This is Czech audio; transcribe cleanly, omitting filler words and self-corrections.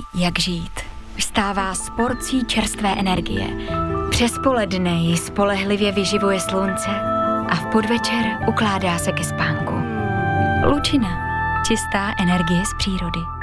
jak žít. Vstává s porcí čerstvé energie. Přes poledne ji spolehlivě vyživuje slunce a v podvečer ukládá se ke spánku. Lučina. Čistá energie z přírody.